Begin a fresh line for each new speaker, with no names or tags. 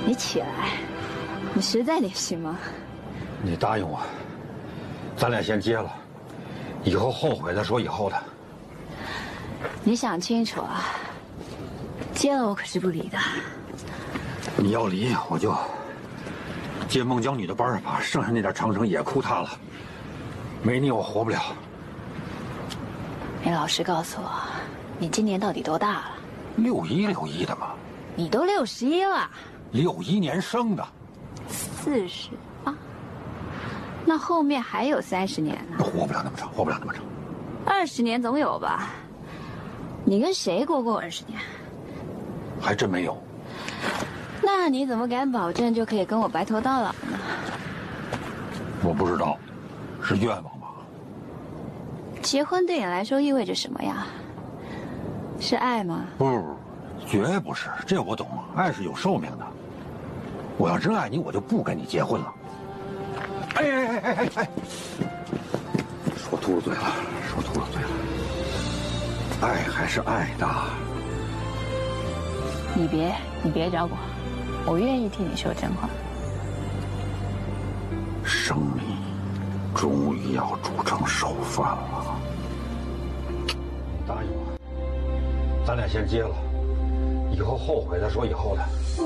你起来，你实在点行吗？
你答应我，咱俩先结了，以后后悔再说以后的。
你想清楚啊，结了我可是不离的。
你要离我就接孟姜女的班，把剩下那点长城也哭塌了。没你我活不了。
你老实告诉我，你今年到底多大了
61的嘛。
你都61了。
61年生的。
48，那后面还有30年呢。
活不了那么长，活不了那么长。
20年总有吧？你跟谁过20年？
还真没有。
那你怎么敢保证就可以跟我白头到老呢？
我不知道，是愿望吧？
结婚对你来说意味着什么呀？是爱吗？
不，绝不是，这我懂。爱是有寿命的。我要真爱你，我就不跟你结婚了。哎！说秃噜嘴了，说秃噜嘴了。爱还是爱的。
你别找我愿意替你说真话。
生米终于要煮成熟饭了。答应我，咱俩先结了，以后后悔再说以后的。